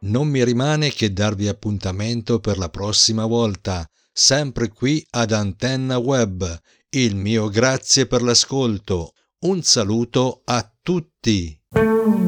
Non mi rimane che darvi appuntamento per la prossima volta, sempre qui ad Antenna Web. Il mio grazie per l'ascolto. Un saluto a tutti.